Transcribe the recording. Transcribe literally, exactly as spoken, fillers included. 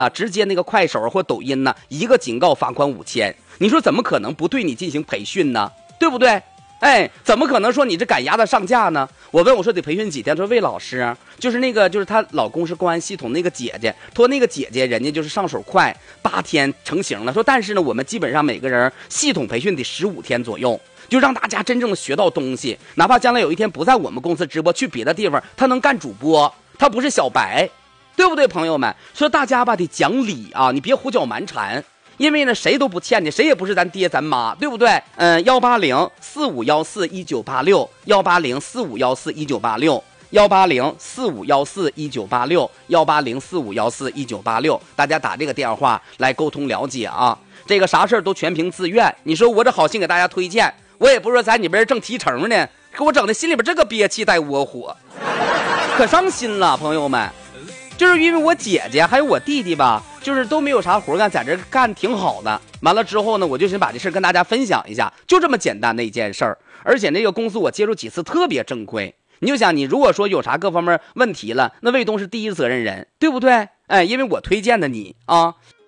啊，直接那个快手或抖音呢，一个警告罚款五千，你说怎么可能不对你进行培训呢？对不对？哎，怎么可能说你这赶鸭子上架呢？我问我说得培训几天，说魏老师就是那个就是她老公是公安系统那个姐姐，说那个姐姐人家就是上手快，八天成型了。说但是呢，我们基本上每个人系统培训得十五天左右，就让大家真正的学到东西，哪怕将来有一天不在我们公司直播，去别的地方，他能干主播，他不是小白，对不对，朋友们？说大家吧得讲理啊，你别胡搅蛮缠。因为呢，谁都不欠你，谁也不是咱爹咱妈，对不对？嗯，幺八零四五幺四一九八六，幺八零四五幺四一九八六，幺八零四五幺四一九八六，幺八零四五幺四一九八六，大家打这个电话来沟通了解啊。这个啥事儿都全凭自愿。你说我这好心给大家推荐，我也不是说在你们这挣提成呢，给我整的心里边这个憋气带窝火，可伤心了，朋友们。就是因为我姐姐还有我弟弟吧，就是都没有啥活干，在这干挺好的。完了之后呢，我就想把这事跟大家分享一下，就这么简单的一件事儿。而且那个公司我接触几次特别正规。你就想，你如果说有啥各方面问题了，那卫东是第一责任人，对不对？哎，因为我推荐的你啊。